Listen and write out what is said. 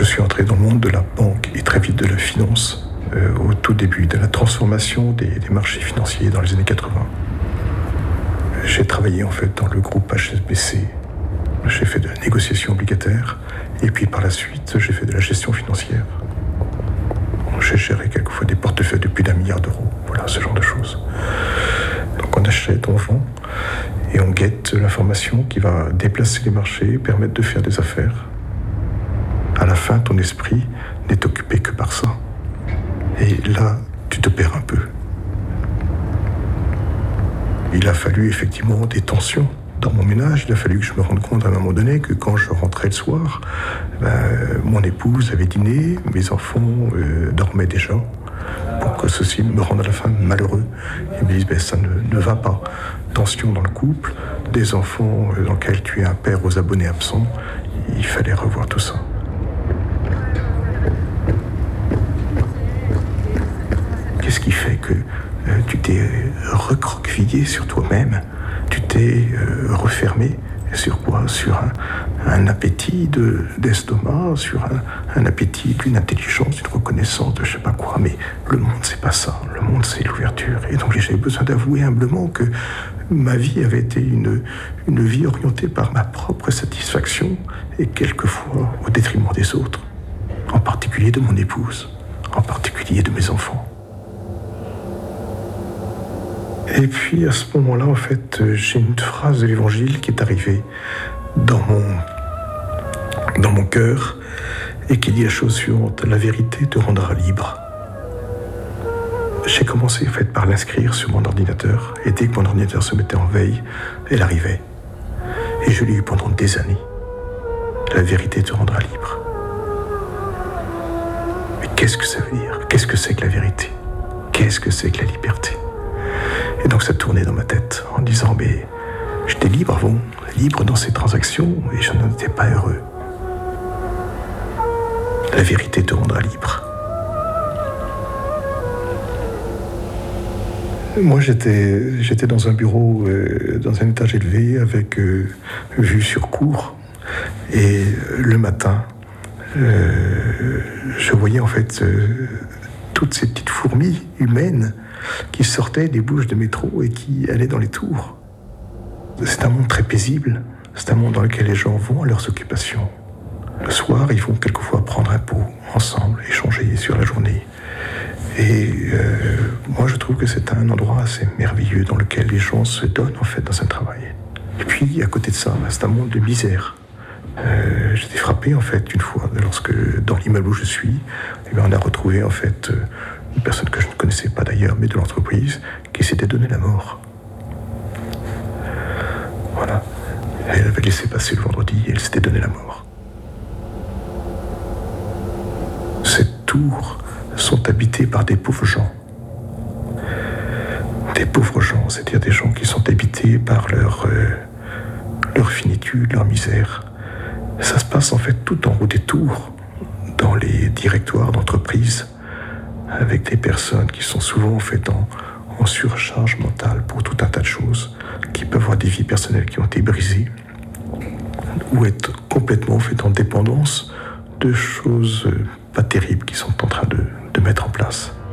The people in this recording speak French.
suis entré dans le monde de la banque et très vite de la finance au tout début de la transformation des marchés financiers dans les années 80. J'ai travaillé en fait dans le groupe HSBC. J'ai fait de la négociation obligataire et puis par la suite, j'ai fait de la gestion financière. J'ai géré quelquefois des portefeuilles de plus d'1 milliard d'euros. Voilà, ce genre de choses. Donc on achète, on vend et on guette l'information qui va déplacer les marchés, permettre de faire des affaires. À la fin, ton esprit n'est occupé que par ça. Et là, tu te perds un peu. Il a fallu effectivement des tensions dans mon ménage. Il a fallu que je me rende compte à un moment donné que quand je rentrais le soir, mon épouse avait dîné, mes enfants dormaient déjà, pour que ceci me rende à la fin malheureux. Ils me disent, ça ne va pas. Tension dans le couple, des enfants dans lesquels tu es un père aux abonnés absents. Il fallait revoir tout ça. Qu'est-ce qui fait que tu t'es recroquevillé sur toi-même? Tu t'es refermé sur quoi? Sur un appétit d'estomac, sur un appétit d'une intelligence, d'une reconnaissance, de je sais pas quoi. Mais le monde, c'est pas ça. Le monde, c'est l'ouverture. Et donc, j'ai besoin d'avouer humblement que ma vie avait été une vie orientée par ma propre satisfaction et quelquefois au détriment des autres. En particulier de mon épouse, en particulier de mes enfants. Et puis à ce moment-là, en fait, j'ai une phrase de l'Évangile qui est arrivée dans mon cœur et qui dit la chose suivante: la vérité te rendra libre. J'ai commencé en fait par l'inscrire sur mon ordinateur et dès que mon ordinateur se mettait en veille, elle arrivait. Et je l'ai eu pendant des années. La vérité te rendra libre. Mais qu'est-ce que ça veut dire? Qu'est-ce que c'est que la vérité? Qu'est-ce que c'est que la liberté? Et donc ça tournait dans ma tête en disant, mais j'étais libre avant, libre dans ces transactions et je n'en étais pas heureux. La vérité te rendra libre. Moi j'étais dans un bureau, dans un étage élevé avec vue sur cour et le matin je voyais en fait toutes ces petites fourmis humaines qui sortaient des bouches de métro et qui allaient dans les tours. C'est un monde très paisible, c'est un monde dans lequel les gens vont à leurs occupations. Le soir, ils vont quelquefois prendre un pot ensemble, échanger sur la journée. Et moi, je trouve que c'est un endroit assez merveilleux dans lequel les gens se donnent en fait dans un travail. Et puis, à côté de ça, c'est un monde de misère. J'étais frappé en fait une fois lorsque dans l'immeuble où je suis, on a retrouvé en fait une personne que je ne connaissais pas d'ailleurs, mais de l'entreprise, qui s'était donné la mort. Voilà. Elle avait laissé passer le vendredi et elle s'était donné la mort. Ces tours sont habités par des pauvres gens. Des pauvres gens, c'est-à-dire des gens qui sont habités par leur finitude, leur misère. Ça se passe en fait tout en haut des tours, dans les directoires d'entreprises, avec des personnes qui sont souvent en fait en surcharge mentale pour tout un tas de choses, qui peuvent avoir des vies personnelles qui ont été brisées, ou être complètement en fait en dépendance de choses pas terribles qu'ils sont en train de mettre en place.